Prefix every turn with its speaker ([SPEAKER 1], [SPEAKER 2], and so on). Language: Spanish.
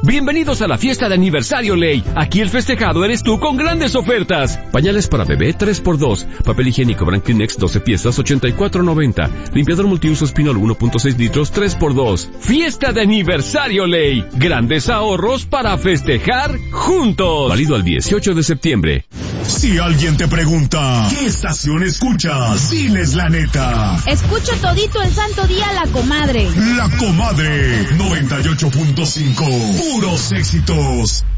[SPEAKER 1] Bienvenidos a la fiesta de aniversario Ley. Aquí el festejado eres tú con grandes ofertas. Pañales para bebé 3x2. Papel higiénico Branquinex 12 piezas 84.90. Limpiador multiuso Spinol 1.6 litros 3x2. Fiesta de aniversario Ley. Grandes ahorros para festejar juntos. Válido al 18 de septiembre.
[SPEAKER 2] Si alguien te pregunta, ¿qué estación escuchas? Diles la neta.
[SPEAKER 3] Escucho todito el santo día La Comadre.
[SPEAKER 2] La Comadre 98.5. Puros éxitos.